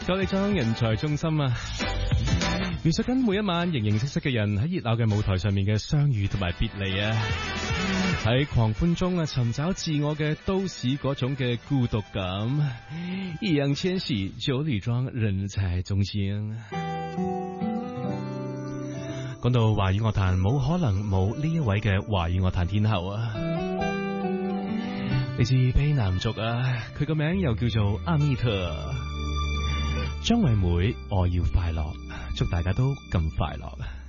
夠力裝人才中心啊！描述緊每一晚形形色色嘅人喺熱鬧嘅舞台上面嘅相遇同埋別離啊！喺狂歡中啊，尋找自我嘅都市嗰種嘅孤獨感。易烊千璽九里莊人才中心。講到華語樂壇，冇可能冇呢一位嘅華語樂壇天后啊！嚟自卑南族啊，佢個名又叫做阿密特。張惠妹，我要快樂，祝大家都咁快樂。